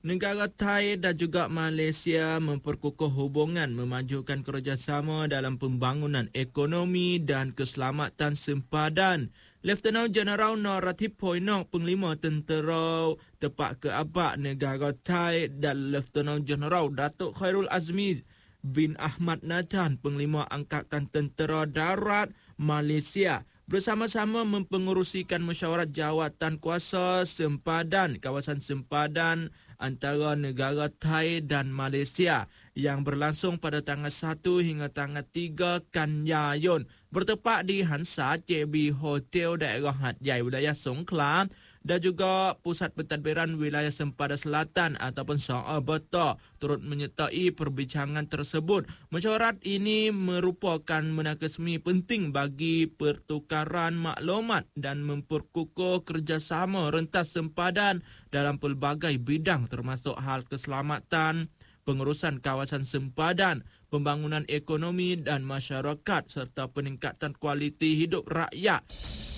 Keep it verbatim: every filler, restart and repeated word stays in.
Negara Thai dan juga Malaysia memperkukuh hubungan memajukan kerjasama dalam pembangunan ekonomi dan keselamatan sempadan. Lieutenant General Norathip Poinok, Penglima Tentera Tepak Keabak Negara Thai dan Lieutenant General Datuk Khairul Azmi bin Ahmad Nathan, Penglima Angkatan Tentera Darat Malaysia, bersama-sama mempengerusikan mesyuarat jawatan kuasa sempadan kawasan sempadan antara negara Thai dan Malaysia yang berlangsung pada tanggal satu hingga tanggal tiga Kanyayun bertepat di Hansa C B Hotel daerah Hat Yai wilayah Songkhla dan juga Pusat Pentadbiran Wilayah Sempadan Selatan ataupun Saabata turut menyertai perbincangan tersebut. Mesyuarat ini merupakan menakasmi penting bagi pertukaran maklumat dan memperkukuh kerjasama rentas sempadan dalam pelbagai bidang termasuk hal keselamatan, pengurusan kawasan sempadan, pembangunan ekonomi dan masyarakat serta peningkatan kualiti hidup rakyat.